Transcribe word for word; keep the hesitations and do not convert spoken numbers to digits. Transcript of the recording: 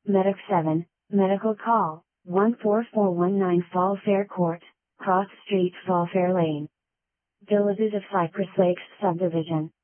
Medic seven, medical call, one four four one nine Fall Fair Court, Cross Street Fall Fair Lane. Villages of Cypress Lakes Subdivision.